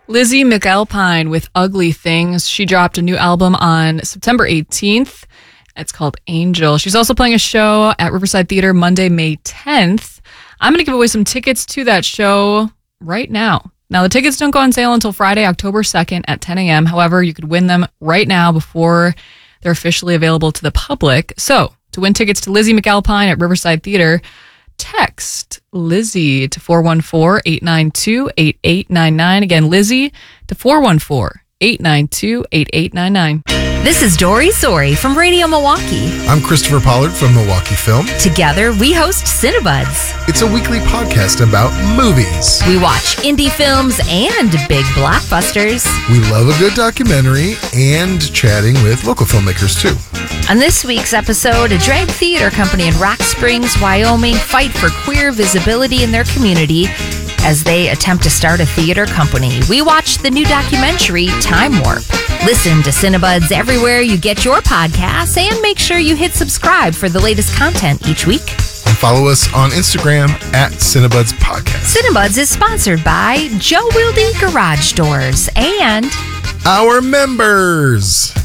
Lizzie McAlpine with Ugly Things. She dropped a new album on September 18th. It's called Angel. She's also playing a show at Riverside Theater Monday, May 10th. I'm going to give away some tickets to that show right now. Now, the tickets don't go on sale until Friday, October 2nd at 10 a.m. However, you could win them right now before they're officially available to the public. So, to win tickets to Lizzie McAlpine at Riverside Theater, text Lizzie to 414-892-8899. Again, Lizzie to 414-892-8899. This is Dory Sori from Radio Milwaukee. I'm Christopher Pollard from Milwaukee Film. Together, we host Cinebuds. It's a weekly podcast about movies. We watch indie films and big blockbusters. We love a good documentary and chatting with local filmmakers, too. On this week's episode, a drag theater company in Rock Springs, Wyoming, fight for queer visibility in their community as they attempt to start a theater company. We watch the new documentary, Time Warp. Listen to Cinebuds everywhere you get your podcasts, and make sure you hit subscribe for the latest content each week. And follow us on Instagram at Cinebuds Podcast. Cinebuds is sponsored by Joe Wilde Garage Doors and our members.